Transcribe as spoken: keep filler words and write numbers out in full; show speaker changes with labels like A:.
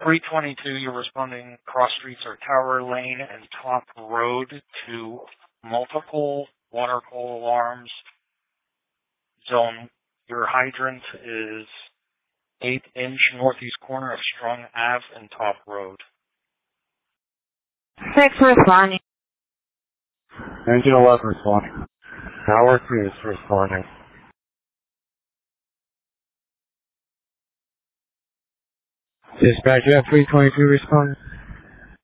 A: three twenty-two, you're responding cross streets are Tower Lane and Top Road to multiple water pole alarms. Zone, your hydrant is eighth inch northeast corner of Strong Ave and Top Road.
B: Six responding.
C: Engine eleven responding. Tower three is responding. Dispatch F three twenty-two responding.